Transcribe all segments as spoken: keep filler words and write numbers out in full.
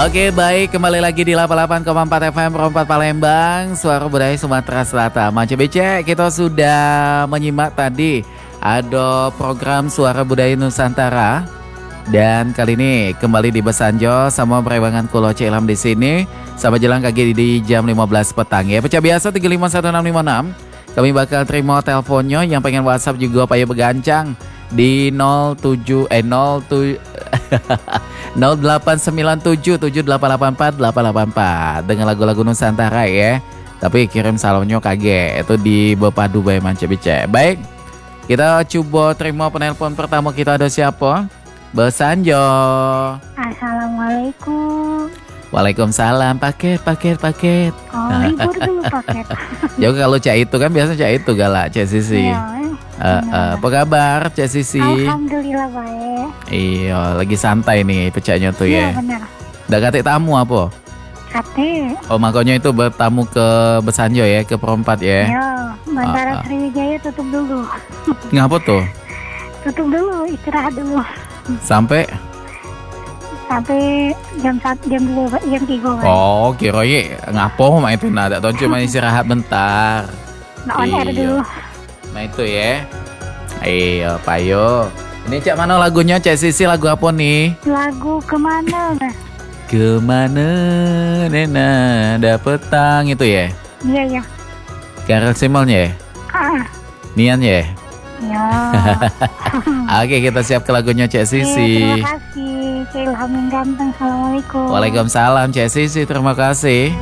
Oke baik, kembali lagi di delapan puluh delapan koma empat F M Perempat Palembang, Suara Budaya Sumatera Selatan. Macam becek, kita sudah menyimak tadi ada program Suara Budaya Nusantara. Dan kali ini kembali di Besanjo sama perewangan Kulo Cik Ilham di sini. Sama jelang kaki di jam lima belas petang ya. Pecah biasa tiga lima satu enam lima enam. Kami bakal terima teleponnya, yang pengen WhatsApp juga payah begancang di nol tujuh eh nol tujuh nol delapan sembilan tujuh tujuh delapan delapan empat delapan delapan empat dengan lagu-lagu Nusantara ya. Tapi kirim salamnya kage itu di Bepadu Bae Manca Bice. Baik, kita coba terima penelpon pertama. Kita ada siapa? Besanjo. Assalamualaikum. Waalaikumsalam. Paket, paket, paket. Oh, libur dulu paket. Jauh kalau Cak itu kan biasa Cak itu galak Cak Sisi. Iya, uh, uh, apa kabar Cak Sisi? Alhamdulillah baik. Iya, lagi santai nih pecahnya tuh Iya ya. benar. Udah katik tamu apa? Kate. Oh makanya itu bertamu ke Besanjo ya, ke Perempat ya. Iya, Bandara Ah, ah. Sriwijaya tutup dulu. Ngapa tuh? Tutup dulu, istirahat dulu. Sampai? Sampai jam satu, jam dua, jam tiga. Oh kira ngapo mak itu nah, tak tahu cuma istirahat bentar. Nah, on air dulu. Nah itu ya. Iya, payo. Ini Cak mana lagunya Cak Sisi, lagu apa nih? Lagu kemana? Kemana Nena ada petang itu ya? Iya ya. Karel Simelnya ya? Ah, Nian ya? ya. Oke, kita siap ke lagunya Cak Oke, Sisi. terima kasih. Cik Ilham yang ganteng. Assalamualaikum. Waalaikumsalam Cak Sisi, terima kasih.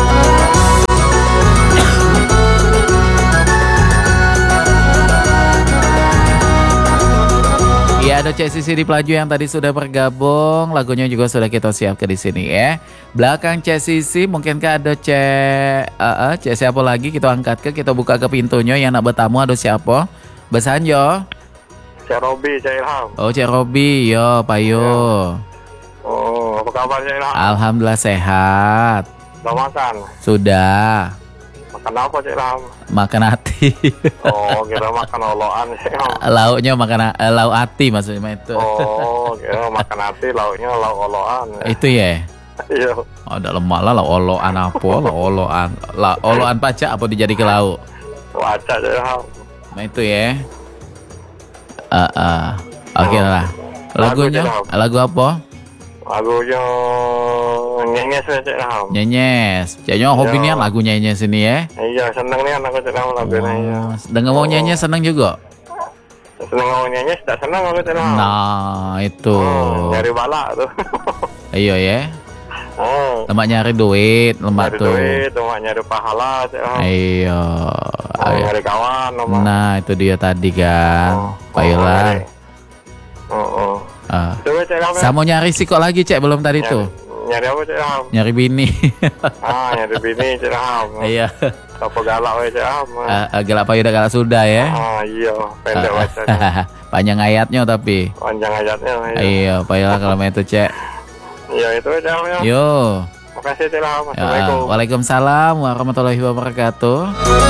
Ya, ada Cak Sisi di Pelaju yang tadi sudah bergabung. Lagunya juga sudah kita siapkan di sini ya. Belakang Cak Sisi mungkinkah ada Cak uh, uh, Cak siapa lagi kita angkat ke, kita buka ke pintunya yang nak bertamu. Ada siapa? Besanjo. Cak Robi, Cak Ilham. Oh Cak Robi, yo payo. Oh, apa kabar Cak Ilham? Alhamdulillah sehat. Udah makan? Sudah. Makan apa Cak Ilham? Makan hati. Oh, kira makan oloan Cak Ilham. Lauknya makan uh, lauk hati maksudnya itu. Oh, kira makan hati, lauknya lauk oloan. Itu ya. Iya. Oh, ada lemak lah lauk oloan apa? Lauk oloan. La, oloan pacak apa dijadi ke lauk? Wajah Cak Ilham. Nah itu ya. Uh, uh. Oke okay lah. Lagunya Lagu, lagu apa? Lagunya nyenyes Cak Ilham. Nyenyes. Caknya hobi nih lagu nyenyes ini ya. Iya, seneng nih aku Cak Ilham lagunya. Iya. Oh, dengar mau nyenyes seneng juga. Seneng mau nyenyes, tak seneng aku Cak Ilham. Nah itu. Oh, nyari balak tuh. Iya ya. Oh. Lemak nyari duit, lemak Nyari tuh. duit, lemak nyari pahala Cak Ilham. Iya. Oh, nyari kawan, lemak. Nah itu dia tadi kan. Oh, Baiklah. Oh, oh. Ah. Coba Cak Ilham ya. Sama nyari sih kok lagi Cek belum tadi Nyari- tuh. Nyari apa Cak Ilham? Nyari bini. Ah, nyari bini Cak Ilham. Iya. Apa galak we Cak Ilham? Ah, galak payu udah galak sudah ya. Ah, iya, pendek bacanya. Panjang ayatnya tapi. Panjang ayatnya. Iya, Iya, payolah kalau main itu Cek. iya itu Cak Ilham ya. Yo. Makasih Cak Ilham. Ya, Assalamualaikum. Waalaikumsalam warahmatullahi wabarakatuh.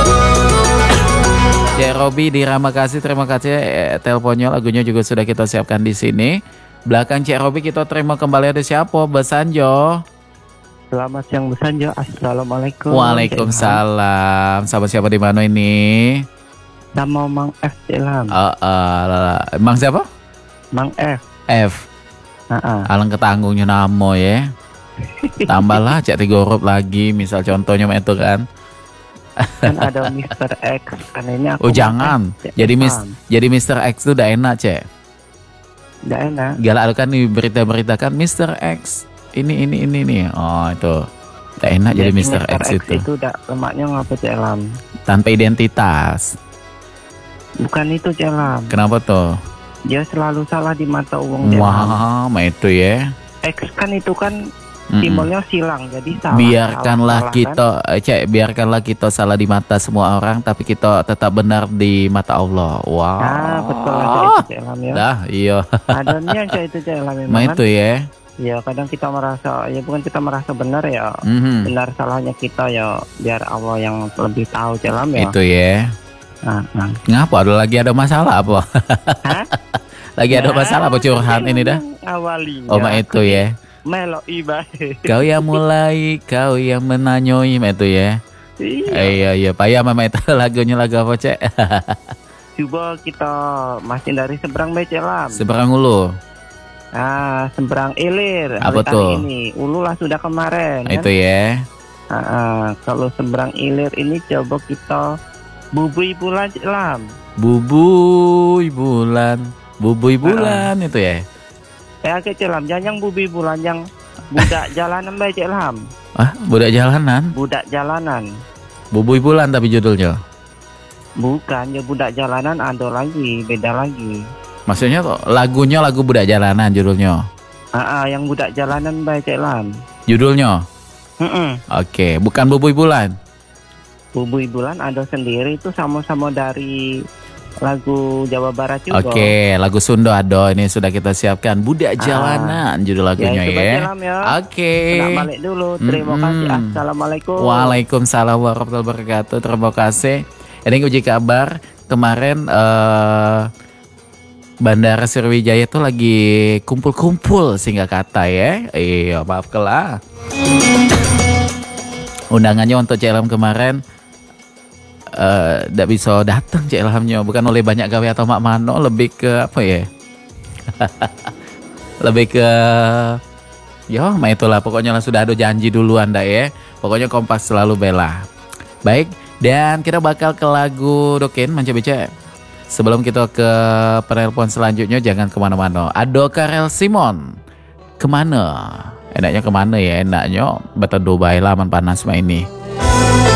Cek Robi di Ramakasih, terima kasih eh, teleponnya, lagunya juga sudah kita siapkan di sini. Belakang Cek Robi kita terima kembali ada siapa? Besanjo. Selamat siang Besanjo. Assalamualaikum. Waalaikumsalam. Sama siapa di mana ini? Nama Mang F Ilham. Uh, uh, lala. Emang siapa? Mang F. F. Nah, Alang ketanggungnya namo ya. Tambahlah Cek tiga huruf lagi, misal contohnya itu kan. kan ada Mister X. Kan ini aku Oh jangan. Mang F, Cek Jadi mis Ilham. jadi Mister X itu udah enak Cek. Nggak enak. Galak kan di berita-berita kan Mister X. Ini ini ini nih. Oh itu. Udah enak jadi, Mister X, itu. itu udah lemaknya ngapa Cek Ilham? Tanpa identitas. Bukan itu Cek Ilham. Kenapa tuh? Dia selalu salah di mata uang Cek Ilham. Wah, mah itu ya. X kan itu kan Mm-mm. simbolnya silang, jadi salah. Biarkanlah salah, kita, eh, Cek, biarkanlah kita salah di mata semua orang, tapi kita tetap benar di mata Allah. Wow. Kan? Ah, betul aja itu Cek Ilham ya. Dah, iya. Adanya aja itu Cek Ilham memang. Mah kan? itu ya. Ya kadang kita merasa, ya bukan kita merasa benar ya. Mhm. Benar salahnya kita ya biar Allah yang lebih tahu Cek Ilham ya. Itu ya. Nah, nah. Ngapa? Ada lagi ada masalah apa? Hah? Lagi ada Nah, masalah apa curhat ini dah? Awalinya. Oh, mah itu ya. Melo iba. Kau yang mulai, kau yang menanyoi itu ya. Iya. Iya iya payah mama itu lagunya lagu apa cek? Coba kita masih dari seberang Becelam. Seberang Ulu. Ah, seberang Ilir. Apa hari tuh? Ini Ulu lah sudah kemarin. Itu kan? ya. Ah, ah, kalau seberang Ilir ini coba kita bubui bulan Celam. Bubui bulan, bubui bulan itu ya. Eh, ke Celam, jangan yang bubui bulan yang budak jalanan baik Celam. Ah, budak jalanan. Budak jalanan. Bubui bulan tapi judulnya. Bukan, ya budak jalanan ada lagi, beda lagi. Maksudnya tuh, lagunya lagu budak jalanan judulnya. Ah, ah, yang budak jalanan baik Celam. Judulnya. Mm-mm. Oke, bukan bubui bulan. Bubui bulan ada sendiri itu sama-sama dari lagu Jawa Barat juga. Oke, lagu Sunda ada ini sudah kita siapkan. Budak jalanan judul lagunya ya. ya. Coba Celam ya. Oke. Nak balik dulu. Terima Mm-mm. kasih. Assalamualaikum. Waalaikumsalam warahmatullahi wabarakatuh. Terima kasih. Ini uji kabar kemarin eh, Bandara Sriwijaya tuh lagi kumpul-kumpul sehingga kata ya. Iya, maaf kelah. Undangannya untuk C L M kemarin tidak uh, bisa datang C L M-nya, bukan oleh banyak gawe atau mak mano, lebih ke apa ya? lebih ke ya, mah itulah pokoknya lah sudah ada janji duluan dah ya. Pokoknya kompak selalu bela. Baik, dan kita bakal ke lagu Dokin Manca Beca. Sebelum kita ke penelpon selanjutnya, jangan kemana-mana. Ada Karel Simon. Kemana? Enaknya kemana ya? Enaknya betul Dubai lah, panas mah ini.